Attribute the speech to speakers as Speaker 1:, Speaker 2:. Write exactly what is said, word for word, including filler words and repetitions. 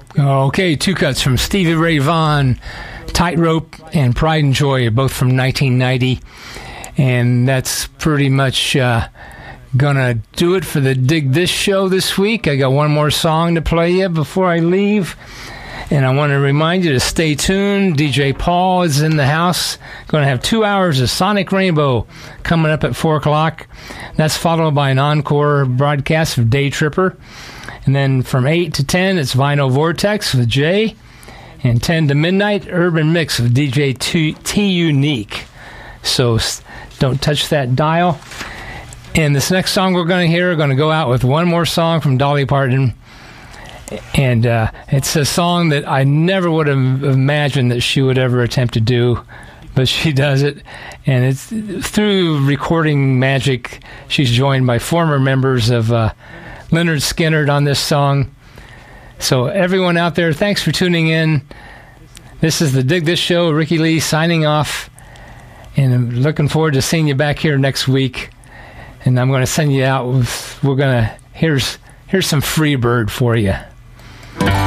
Speaker 1: Okay, two cuts from Stevie Ray Vaughan, Tightrope and Pride and Joy, both from nineteen ninety. And that's pretty much uh, gonna do it for the Dig This show this week. I got one more song to play you before I leave. And I want to remind you to stay tuned. D J Paul is in the house. Going to have two hours of Sonic Rainbow coming up at four o'clock. That's followed by an encore broadcast of Day Tripper. And then from eight to ten, it's Vinyl Vortex with Jay. And ten to midnight, Urban Mix with D J T, T Unique. So don't touch that dial. And this next song we're going to hear, we're going to go out with one more song from Dolly Parton. And uh, it's a song that I never would have imagined that she would ever attempt to do, but she does it. And it's through recording magic. She's joined by former members of uh, Lynyrd Skynyrd on this song. So everyone out there, thanks for tuning in. This is the Dig This Show. Ricky Lee signing off. And I'm looking forward to seeing you back here next week. And I'm going to send you out with, we're going to, here's, here's some Freebird for you.